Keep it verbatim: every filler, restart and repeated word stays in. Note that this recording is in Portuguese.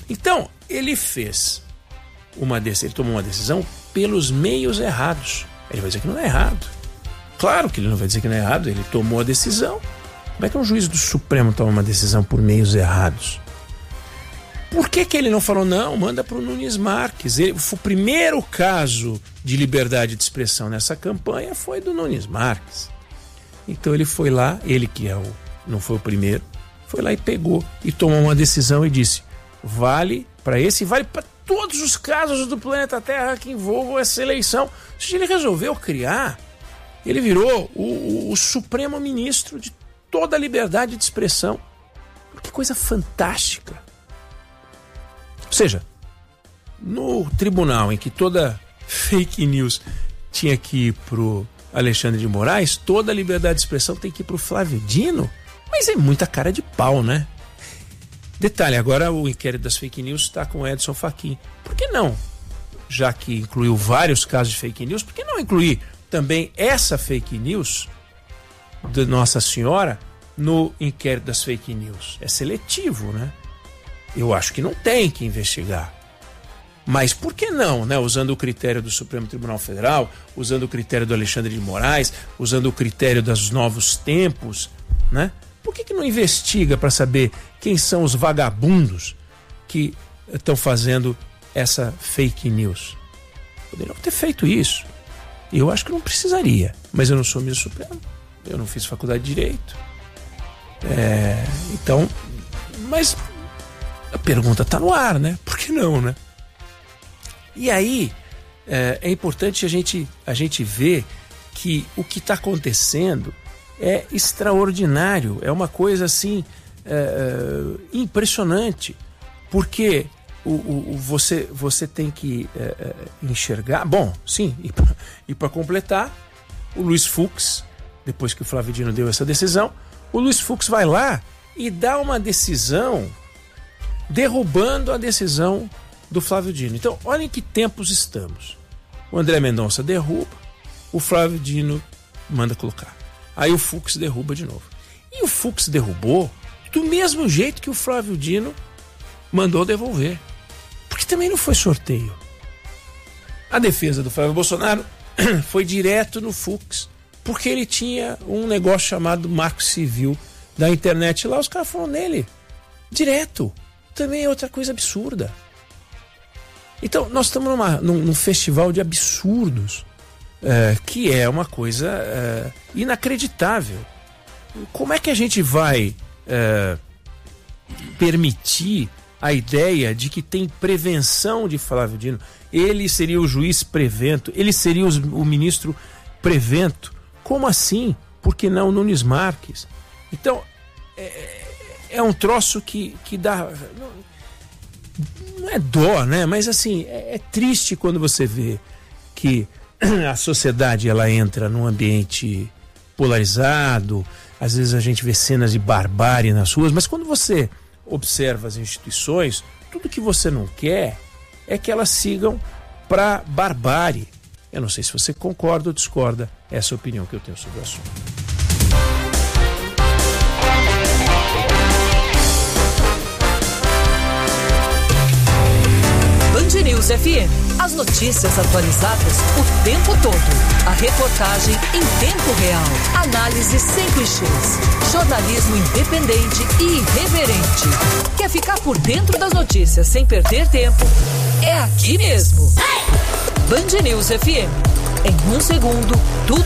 Então, ele fez uma decisão, ele tomou uma decisão pelos meios errados. Ele vai dizer que não é errado. Claro que ele não vai dizer que não é errado, ele tomou a decisão. Como é que um juiz do Supremo toma uma decisão por meios errados? Por que que ele não falou, não, manda para o Nunes Marques? Ele, o primeiro caso de liberdade de expressão nessa campanha foi do Nunes Marques. Então ele foi lá, ele que é o, não foi o primeiro, foi lá e pegou e tomou uma decisão e disse, vale para esse, vale para todos os casos do planeta Terra que envolvam essa eleição. Ou seja, ele resolveu criar, ele virou o, o, o Supremo Ministro de toda a liberdade de expressão. Que coisa fantástica. Ou seja, no tribunal em que toda fake news tinha que ir pro Alexandre de Moraes, toda a liberdade de expressão tem que ir pro Flávio Dino. Mas é muita cara de pau, né? Detalhe, agora o inquérito das fake news está com o Edson Fachin. Por que não? Já que incluiu vários casos de fake news, por que não incluir também essa fake news de Nossa Senhora no inquérito das fake news? É seletivo, né? Eu acho que não tem que investigar. Mas por que não, né? Usando o critério do Supremo Tribunal Federal, usando o critério do Alexandre de Moraes, usando o critério dos novos tempos, né? Por que que não investiga para saber quem são os vagabundos que estão fazendo essa fake news? Poderiam ter feito isso. Eu acho que não precisaria. Mas eu não sou ministro Supremo. Eu não fiz faculdade de Direito. É, então, mas a pergunta está no ar, né? Por que não, né? E aí é, é importante a gente, a gente ver que o que está acontecendo é extraordinário, é uma coisa assim é, impressionante, porque o, o, o você, você tem que é, enxergar, bom, sim, e para completar, o Luiz Fux, depois que o Flávio Dino deu essa decisão, o Luiz Fux vai lá e dá uma decisão derrubando a decisão do Flávio Dino. Então, olha em que tempos estamos. O André Mendonça derruba, o Flávio Dino manda colocar. Aí o Fux derruba de novo. E o Fux derrubou do mesmo jeito que o Flávio Dino mandou devolver. Porque também não foi sorteio. A defesa do Flávio Bolsonaro foi direto no Fux, porque ele tinha um negócio chamado Marco Civil da internet lá, os caras foram nele. Direto. Também é outra coisa absurda. Então, nós estamos numa, num, num festival de absurdos, é, que é uma coisa é, inacreditável. Como é que a gente vai é, permitir a ideia de que tem prevenção de Flávio Dino? Ele seria o juiz prevento, ele seria o, o ministro prevento. Como assim? Por que não Nunes Marques? Então, é, é um troço que, que dá... Não é dó, né? Mas assim, é, é triste quando você vê que a sociedade ela entra num ambiente polarizado, às vezes a gente vê cenas de barbárie nas ruas, mas quando você observa as instituições, tudo que você não quer é que elas sigam para barbárie. Eu não sei se você concorda ou discorda, essa é a opinião que eu tenho sobre o assunto. Band News F M. As notícias atualizadas o tempo todo. A reportagem em tempo real. Análise sem clichês. Jornalismo independente e irreverente. Quer ficar por dentro das notícias sem perder tempo? É aqui mesmo. Band News F M. Em um segundo, tudo